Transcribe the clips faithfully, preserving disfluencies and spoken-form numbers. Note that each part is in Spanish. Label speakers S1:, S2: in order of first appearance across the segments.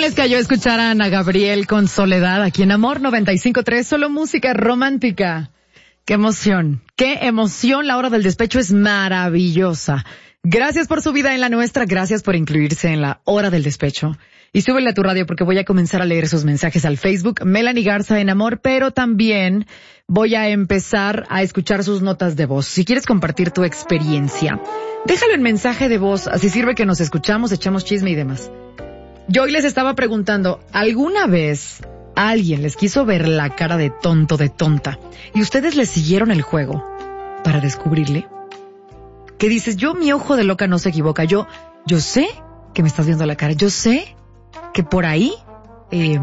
S1: les cayó escuchar a Ana Gabriel con Soledad aquí en Amor noventa y cinco punto tres? Solo música romántica. ¡Qué emoción! ¡Qué emoción! La hora del despecho es maravillosa. Gracias por su vida en la nuestra. Gracias por incluirse en la hora del despecho. Y súbele a tu radio porque voy a comenzar a leer sus mensajes al Facebook. Melanie Garza en Amor, pero también voy a empezar a escuchar sus notas de voz. Si quieres compartir tu experiencia, déjalo en mensaje de voz. Así sirve que nos escuchamos, echamos chisme y demás. Yo hoy les estaba preguntando, ¿alguna vez alguien les quiso ver la cara de tonto, de tonta, y ustedes le siguieron el juego para descubrirle? Que dices, yo, mi ojo de loca no se equivoca. Yo, yo sé que me estás viendo la cara. Yo sé que por ahí eh,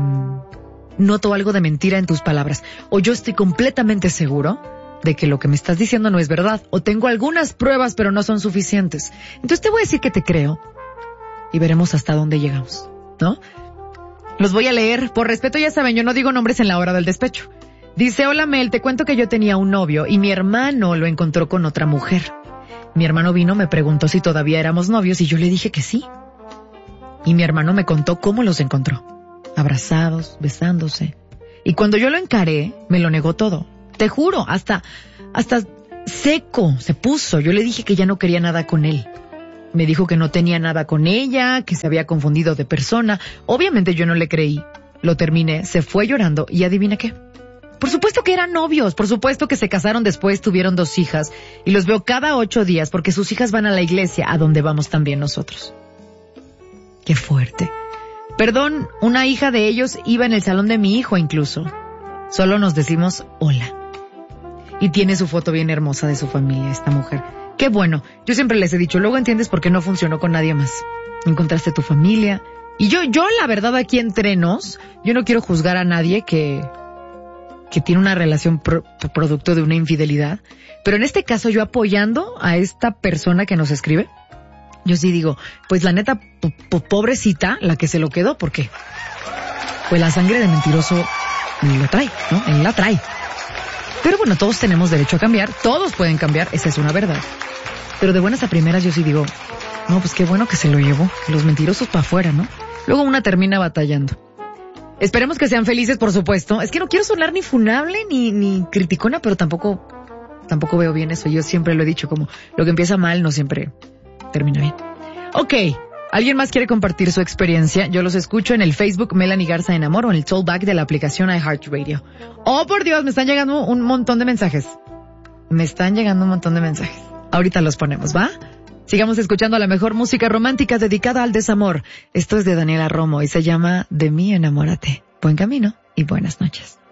S1: noto algo de mentira en tus palabras. O yo estoy completamente seguro de que lo que me estás diciendo no es verdad. O tengo algunas pruebas, pero no son suficientes. Entonces te voy a decir que te creo y veremos hasta dónde llegamos, ¿no? Los voy a leer. Por respeto, ya saben, yo no digo nombres en la hora del despecho. Dice, hola Mel, te cuento que yo tenía un novio y mi hermano lo encontró con otra mujer. Mi hermano vino, me preguntó si todavía éramos novios y yo le dije que sí. Y mi hermano me contó cómo los encontró. Abrazados, besándose. Y cuando yo lo encaré, me lo negó todo. Te juro, hasta, hasta seco se puso. Yo le dije que ya no quería nada con él. Me dijo que no tenía nada con ella, que se había confundido de persona. Obviamente yo no le creí. Lo terminé, se fue llorando y adivina qué. Por supuesto que eran novios, por supuesto que se casaron después, tuvieron dos hijas. Y los veo cada ocho días porque sus hijas van a la iglesia, a donde vamos también nosotros. Qué fuerte. Perdón, una hija de ellos iba en el salón de mi hijo incluso. Solo nos decimos hola. Y tiene su foto bien hermosa de su familia, esta mujer. Qué bueno, yo siempre les he dicho, luego entiendes por qué no funcionó con nadie más. Encontraste tu familia. Y yo, yo la verdad aquí entre nos, yo no quiero juzgar a nadie que... que tiene una relación pro, producto de una infidelidad. Pero en este caso yo apoyando a esta persona que nos escribe, yo sí digo, pues la neta, po, po, pobrecita la que se lo quedó, porque pues la sangre de mentiroso la trae, ¿no? Él la trae. Pero bueno, todos tenemos derecho a cambiar, todos pueden cambiar, esa es una verdad. Pero de buenas a primeras yo sí digo, no, pues qué bueno que se lo llevó, los mentirosos para afuera, ¿no? Luego una termina batallando. Esperemos que sean felices, por supuesto. Es que no quiero sonar ni funable ni, ni criticona, pero tampoco, tampoco veo bien eso. Yo siempre lo he dicho, como lo que empieza mal no siempre termina bien. Ok, ¿alguien más quiere compartir su experiencia? Yo los escucho en el Facebook Melanie Garza en Amor o en el Tollback de la aplicación iHeartRadio. Oh, por Dios, me están llegando un montón de mensajes. Me están llegando un montón de mensajes. Ahorita los ponemos, ¿va? Sigamos escuchando la mejor música romántica dedicada al desamor. Esto es de Daniela Romo y se llama De mí enamórate. Buen camino y buenas noches.